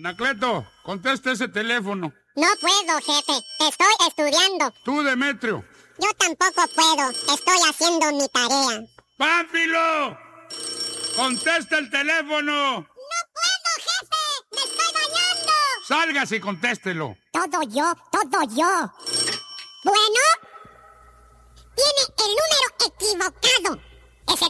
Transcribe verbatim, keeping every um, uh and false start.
Anacleto, contesta ese teléfono. No puedo, jefe. Estoy estudiando. Tú, Demetrio. Yo tampoco puedo. Estoy haciendo mi tarea. ¡Pánfilo! ¡Contesta el teléfono! ¡No puedo, jefe! ¡Me estoy bañando! ¡Sálgase y contéstelo! Todo yo, todo yo. Bueno, tiene el número equivocado. Ese